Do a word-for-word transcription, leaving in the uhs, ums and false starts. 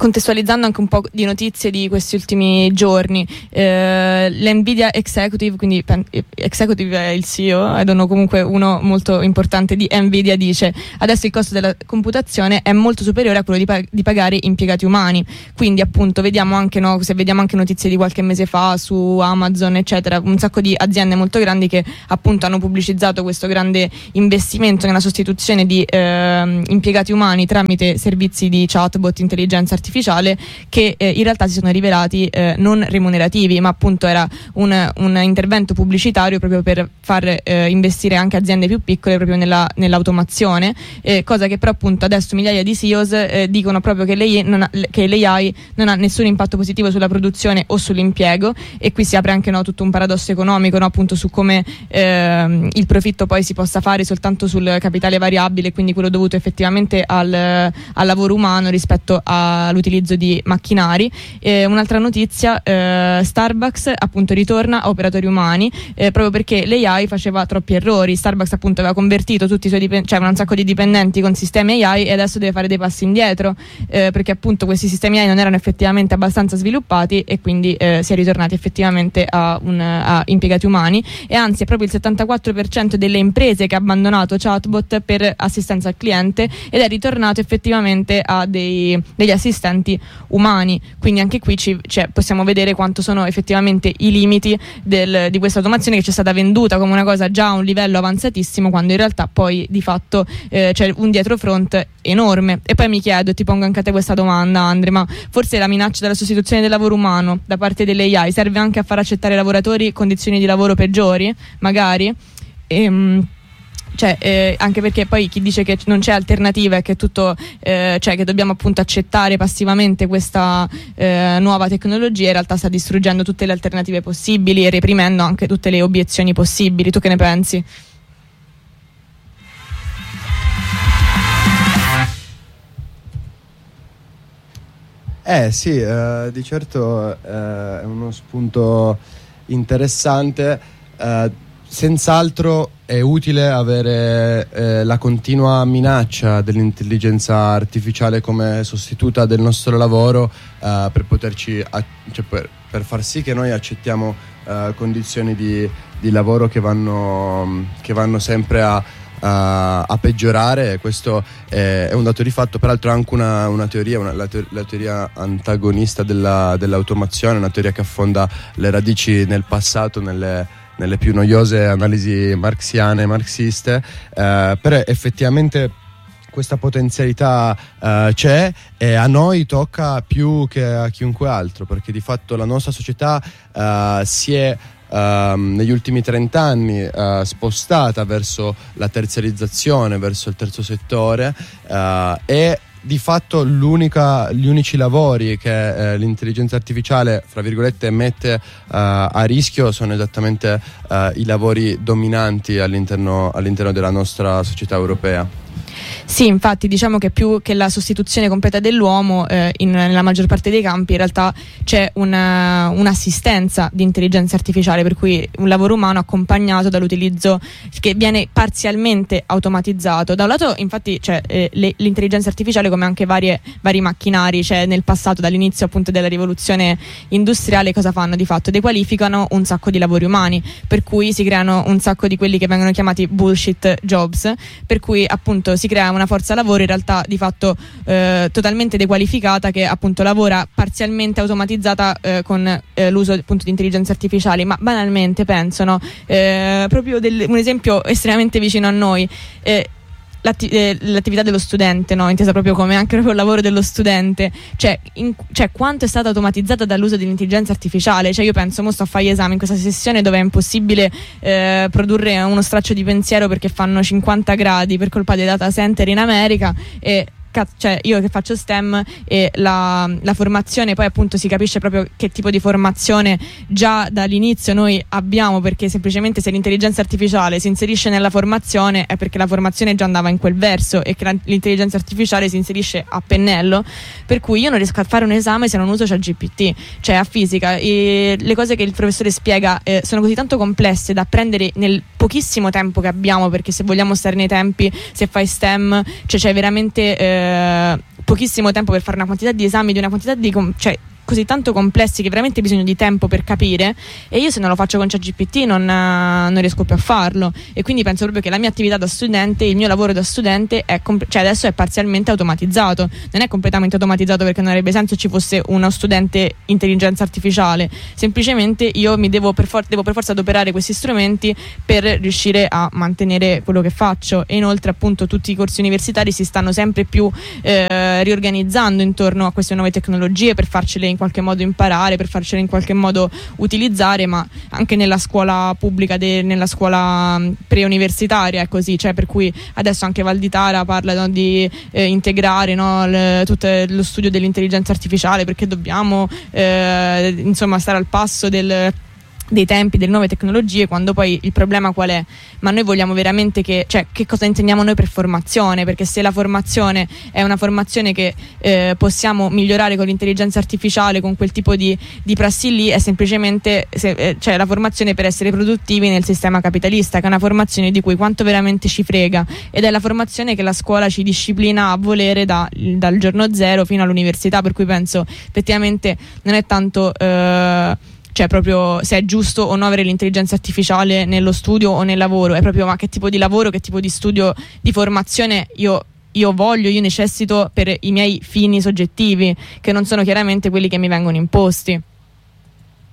contestualizzando anche un po' di notizie di questi ultimi giorni, eh, l'Nvidia Executive, quindi pen, Executive è il C E O, ed uno comunque uno molto importante di Nvidia, dice: adesso il costo della computazione è molto superiore a quello di, pag- di pagare impiegati umani. Quindi appunto vediamo anche, no, se vediamo anche notizie di qualche mese fa su Amazon eccetera, un sacco di aziende molto grandi che appunto hanno pubblicizzato questo grande investimento nella sostituzione di eh, impiegati umani tramite servizi di chatbot, intelligenza artificiale, che eh, in realtà si sono rivelati eh, non remunerativi, ma appunto era un, un intervento pubblicitario proprio per far eh, investire anche aziende più piccole proprio nella, nell'automazione, eh, cosa che però appunto adesso migliaia di C E Os eh, dicono proprio che, l'A I non ha, che l'A I non ha nessun impatto positivo sulla produzione o sull'impiego, e qui si apre anche, no, tutto un paradosso economico, no, appunto su come eh, il profitto poi si possa fare soltanto sul capitale variabile, quindi quello dovuto effettivamente al, al lavoro umano rispetto all'utilizzo di macchinari. Eh, un'altra notizia, eh, Starbucks appunto ritorna a operatori umani, eh, proprio perché l'A I faceva troppi errori. Starbucks appunto aveva convertito tutti i suoi dipendenti, cioè un sacco di dipendenti con sistemi A I, e adesso deve fare dei passi indietro, eh, perché appunto questi sistemi A I non erano effettivamente abbastanza sviluppati, e quindi eh, si è ritornati effettivamente a, un, a impiegati umani. E anzi è proprio il settantaquattro per cento delle imprese che ha abbandonato chatbot per assistenza al cliente ed è ritornato effettivamente a dei, degli assistenti umani. Quindi anche qui ci, cioè, possiamo vedere quanto sono effettivamente i limiti del, di questa automazione, che ci è stata venduta come una cosa già a un livello avanzatissimo, quando in realtà poi di fatto eh, c'è un dietrofront enorme. E poi mi chiedo, e ti pongo anche a te questa domanda, Andre, ma forse la minaccia della sostituzione del lavoro umano da parte dell'A I serve anche a far accettare ai lavoratori condizioni di lavoro peggiori, magari? Ehm Cioè, eh, anche perché poi chi dice che non c'è alternativa e che tutto, eh, cioè che dobbiamo appunto accettare passivamente questa eh, nuova tecnologia, in realtà sta distruggendo tutte le alternative possibili e reprimendo anche tutte le obiezioni possibili. Tu che ne pensi? Eh sì, eh, di certo eh, è uno spunto interessante. Eh, senz'altro è utile avere eh, la continua minaccia dell'intelligenza artificiale come sostituta del nostro lavoro, eh, per poterci a- cioè per, per far sì che noi accettiamo eh, condizioni di, di lavoro che vanno, che vanno sempre a A, a peggiorare. Questo è, è un dato di fatto. Peraltro anche una, una teoria, una, la, te, la teoria antagonista della, dell'automazione, una teoria che affonda le radici nel passato, nelle, nelle più noiose analisi marxiane e marxiste, eh, però effettivamente questa potenzialità uh, c'è, e a noi tocca più che a chiunque altro, perché di fatto la nostra società uh, si è Uh, negli ultimi trent'anni uh, spostata verso la terziarizzazione, verso il terzo settore, uh, e di fatto l'unica, gli unici lavori che eh, l'intelligenza artificiale, fra virgolette, mette uh, a rischio sono esattamente uh, i lavori dominanti all'interno, all'interno della nostra società europea. Sì, infatti diciamo che più che la sostituzione completa dell'uomo eh, in, nella maggior parte dei campi in realtà c'è una, un'assistenza di intelligenza artificiale, per cui un lavoro umano accompagnato dall'utilizzo che viene parzialmente automatizzato. Da un lato infatti c'è eh, le, l'intelligenza artificiale, come anche varie, vari macchinari, cioè nel passato, dall'inizio appunto della rivoluzione industriale, cosa fanno di fatto? Dequalificano un sacco di lavori umani, per cui si creano un sacco di quelli che vengono chiamati bullshit jobs, per cui appunto si crea una forza lavoro in realtà di fatto eh, totalmente dequalificata, che appunto lavora parzialmente automatizzata eh, con eh, l'uso appunto di intelligenze artificiali. Ma banalmente penso, no? eh, proprio del, un esempio estremamente vicino a noi, eh, L'atti- eh, l'attività dello studente, no? Intesa proprio come anche proprio il lavoro dello studente, cioè, in, cioè quanto è stata automatizzata dall'uso dell'intelligenza artificiale. Cioè io penso, mo sto a fare gli esami in questa sessione dove è impossibile eh, produrre uno straccio di pensiero perché fanno cinquanta gradi per colpa dei data center in America, e cioè io che faccio STEM e la, la formazione, poi appunto si capisce proprio che tipo di formazione già dall'inizio noi abbiamo, perché semplicemente se l'intelligenza artificiale si inserisce nella formazione è perché la formazione già andava in quel verso e che la, l'intelligenza artificiale si inserisce a pennello, per cui io non riesco a fare un esame se non uso ChatGPT. Cioè a fisica e le cose che il professore spiega eh, sono così tanto complesse da apprendere nel pochissimo tempo che abbiamo, perché se vogliamo stare nei tempi, se fai STEM, cioè c'è veramente eh, pochissimo tempo per fare una quantità di esami, di una quantità di com- cioè così tanto complessi che veramente hai bisogno di tempo per capire, e io se non lo faccio con ChatGPT non, non riesco più a farlo, e quindi penso proprio che la mia attività da studente, il mio lavoro da studente è comp- cioè adesso è parzialmente automatizzato, non è completamente automatizzato perché non avrebbe senso ci fosse uno studente intelligenza artificiale, semplicemente io mi devo per, for- devo per forza adoperare questi strumenti per riuscire a mantenere quello che faccio, e inoltre appunto tutti i corsi universitari si stanno sempre più eh, riorganizzando intorno a queste nuove tecnologie per farcele in qualche modo imparare, per farcele in qualche modo utilizzare, ma anche nella scuola pubblica, de, nella scuola preuniversitaria è così, cioè per cui adesso anche Valditara parla, no, di eh, integrare, no, le, tutto lo studio dell'intelligenza artificiale, perché dobbiamo eh, insomma stare al passo del dei tempi, delle nuove tecnologie, quando poi il problema qual è? Ma noi vogliamo veramente che, cioè, che cosa intendiamo noi per formazione? Perché se la formazione è una formazione che eh, possiamo migliorare con l'intelligenza artificiale, con quel tipo di, di prassi lì, è semplicemente se, eh, cioè la formazione per essere produttivi nel sistema capitalista, che è una formazione di cui quanto veramente ci frega, ed è la formazione che la scuola ci disciplina a volere da, dal giorno zero fino all'università, per cui penso effettivamente non è tanto eh, cioè proprio se è giusto o no avere l'intelligenza artificiale nello studio o nel lavoro, è proprio ma che tipo di lavoro, che tipo di studio, di formazione io, io voglio, io necessito per i miei fini soggettivi, che non sono chiaramente quelli che mi vengono imposti.